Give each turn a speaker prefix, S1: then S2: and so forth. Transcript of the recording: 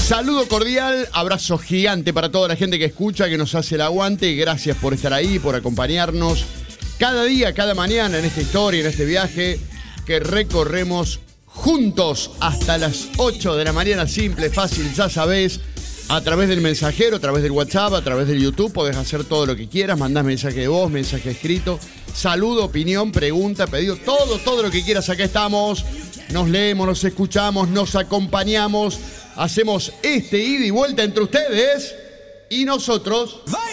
S1: Saludo cordial, abrazo gigante para toda la gente que escucha, que nos hace el aguante. Gracias por estar ahí, por acompañarnos cada día, cada mañana en esta historia, en este viaje que recorremos juntos hasta las 8 de la mañana. Simple, fácil, ya sabés. A través del mensajero, a través del WhatsApp, a través del YouTube, podés hacer todo lo que quieras. Mandás mensaje de voz, mensaje escrito, saludo, opinión, pregunta, pedido, todo lo que quieras. Acá estamos, nos leemos, nos escuchamos, nos acompañamos. Hacemos este ida y vuelta entre ustedes y nosotros.